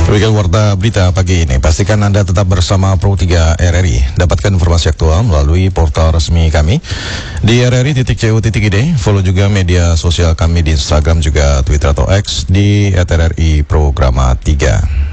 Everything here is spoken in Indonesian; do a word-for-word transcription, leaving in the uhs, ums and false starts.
Demikian warta berita pagi ini. Pastikan Anda tetap bersama Pro tiga R R I. Dapatkan informasi aktual melalui portal resmi kami di r r i titik c o titik i d. Follow juga media sosial kami di Instagram juga Twitter atau X di at r r i programa tiga.